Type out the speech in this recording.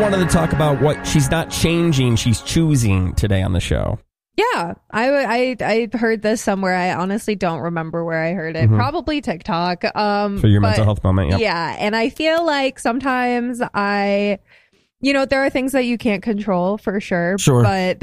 wanted to talk about what she's not changing, she's choosing today on the show. Yeah, I heard this somewhere. I honestly don't remember where I heard it. Probably TikTok. For your mental health moment, yeah. And I feel like sometimes there are things that you can't control for sure. Sure. But